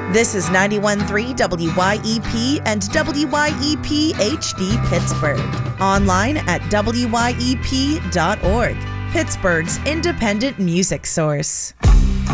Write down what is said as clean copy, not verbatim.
This is 91.3 WYEP and WYEP HD Pittsburgh. Online at wyep.org. Pittsburgh's independent music source.